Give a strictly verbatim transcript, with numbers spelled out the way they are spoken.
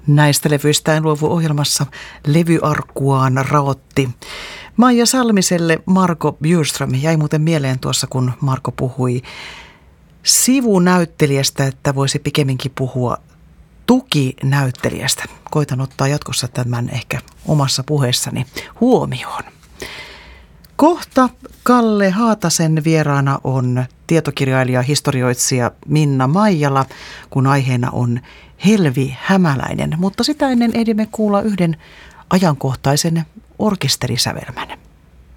Näistä levyistä en luovu ohjelmassa levyarkkuaan raotti Maija Salmiselle Marco Bjurström. Jäi muuten mieleen tuossa, kun Marco puhui sivunäyttelijästä, että voisi pikemminkin puhua tukinäyttelijästä. Koitan ottaa jatkossa tämän ehkä omassa puheessani huomioon. Kohta Kalle Haatasen vieraana on tietokirjailija, historioitsija Minna Maijala, kun aiheena on Helvi Hämäläinen. Mutta sitä ennen ehdimme kuulla yhden ajankohtaisen orkesterisävelmän.